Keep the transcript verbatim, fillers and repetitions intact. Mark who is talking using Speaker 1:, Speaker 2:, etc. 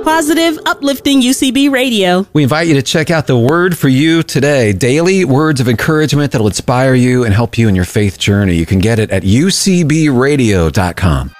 Speaker 1: positive, uplifting U C B radio.
Speaker 2: We invite you to check out the Word for You today. Daily words of encouragement that will inspire you and help you in your faith journey. You can get it at u c b radio dot com.